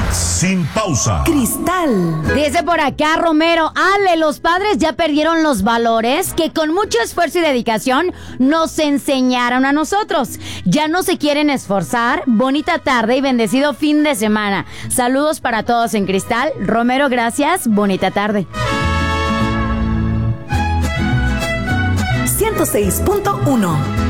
sin pausa. Cristal. Dice por acá Romero, Ale, los padres ya perdieron los valores que con mucho esfuerzo y dedicación nos enseñaron a nosotros. Ya no se quieren esforzar. Bonita tarde y bendecido fin de semana. Saludos para todos en Cristal. Romero, gracias. Bonita tarde. 106.1